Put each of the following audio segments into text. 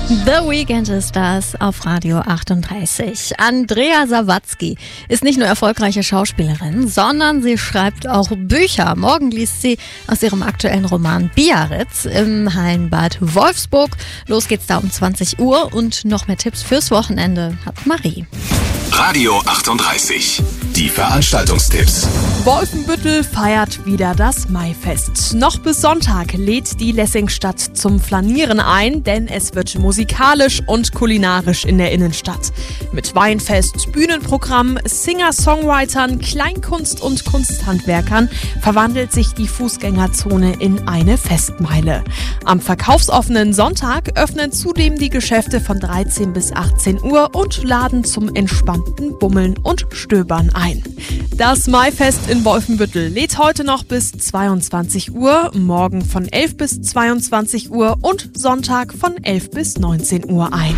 The Weeknd ist das auf Radio 38. Andrea Sawatzki ist nicht nur erfolgreiche Schauspielerin, sondern sie schreibt auch Bücher. Morgen liest sie aus ihrem aktuellen Roman Biarritz im Hallenbad Wolfsburg. Los geht's da um 20 Uhr und noch mehr Tipps fürs Wochenende hat Marie. Radio 38. Die Veranstaltungstipps. Wolfenbüttel feiert wieder das Maifest. Noch bis Sonntag lädt die Lessingstadt zum Flanieren ein, denn es wird musikalisch und kulinarisch in der Innenstadt. Mit Weinfest, Bühnenprogramm, Singer-Songwritern, Kleinkunst und Kunsthandwerkern verwandelt sich die Fußgängerzone in eine Festmeile. Am verkaufsoffenen Sonntag öffnen zudem die Geschäfte von 13 bis 18 Uhr und laden zum entspannten Bummeln und Stöbern ein. Das Maifest in Wolfenbüttel lädt heute noch bis 22 Uhr, morgen von 11 bis 22 Uhr und Sonntag von 11 bis 19 Uhr ein.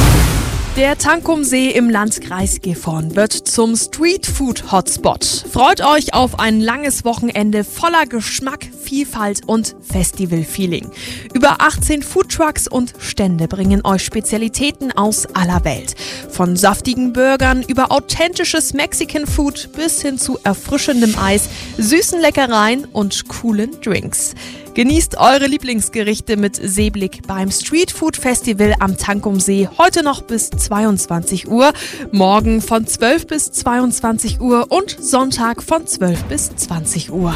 Der Tankumsee im Landkreis Gifhorn wird zum Streetfood-Hotspot. Freut euch auf ein langes Wochenende voller Geschmack, Vielfalt und Festival-Feeling. Über 18 Foodtrucks und Stände bringen euch Spezialitäten aus aller Welt. Von saftigen Burgern über authentisches Mexican Food bis hin zu erfrischendem Eis, süßen Leckereien und coolen Drinks. Genießt eure Lieblingsgerichte mit Seeblick beim Streetfood Festival am Tankumsee heute noch bis 22 Uhr, morgen von 12 bis 22 Uhr und Sonntag von 12 bis 20 Uhr.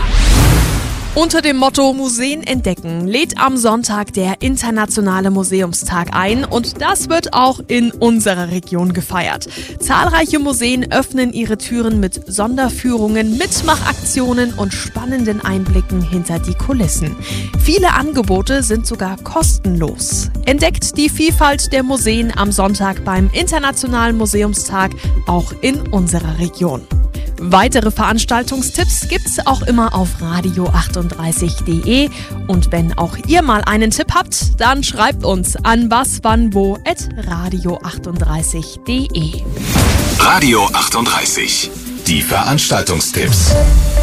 Unter dem Motto Museen entdecken lädt am Sonntag der Internationale Museumstag ein und das wird auch in unserer Region gefeiert. Zahlreiche Museen öffnen ihre Türen mit Sonderführungen, Mitmachaktionen und spannenden Einblicken hinter die Kulissen. Viele Angebote sind sogar kostenlos. Entdeckt die Vielfalt der Museen am Sonntag beim Internationalen Museumstag auch in unserer Region. Weitere Veranstaltungstipps gibt's auch immer auf radio38.de und wenn auch ihr mal einen Tipp habt, dann schreibt uns an waswannwo@radio38.de. Radio 38. Die Veranstaltungstipps.